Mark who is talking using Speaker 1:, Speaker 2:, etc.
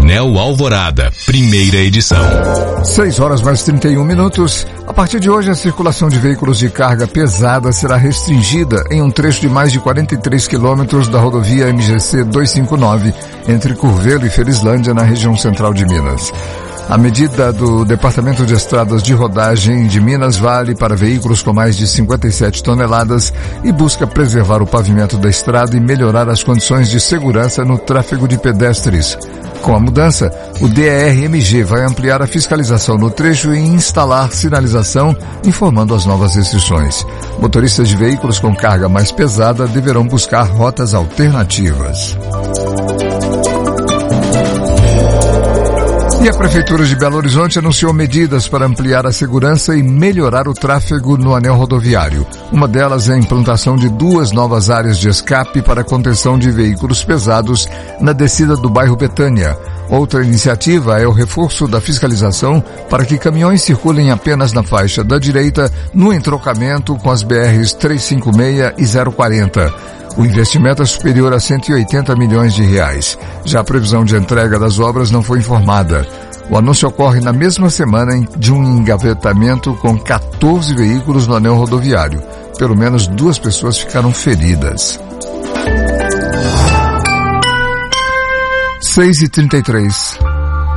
Speaker 1: Anel Alvorada, primeira edição.
Speaker 2: 6:31. A partir de hoje, a circulação de veículos de carga pesada será restringida em um trecho de mais de 43 quilômetros da rodovia MGC 259, entre Curvelo e Felizlândia, na região central de Minas. A medida do Departamento de Estradas de Rodagem de Minas vale para veículos com mais de 57 toneladas e busca preservar o pavimento da estrada e melhorar as condições de segurança no tráfego de pedestres. Com a mudança, o DERMG vai ampliar a fiscalização no trecho e instalar sinalização informando as novas restrições. Motoristas de veículos com carga mais pesada deverão buscar rotas alternativas. E a Prefeitura de Belo Horizonte anunciou medidas para ampliar a segurança e melhorar o tráfego no anel rodoviário. Uma delas é a implantação de 2 novas áreas de escape para a contenção de veículos pesados na descida do bairro Betânia. Outra iniciativa é o reforço da fiscalização para que caminhões circulem apenas na faixa da direita no entrocamento com as BRs 356 e 040. O investimento é superior a 180 milhões de reais. Já a previsão de entrega das obras não foi informada. O anúncio ocorre na mesma semana de um engavetamento com 14 veículos no anel rodoviário. Pelo menos 2 pessoas ficaram feridas. 6:33.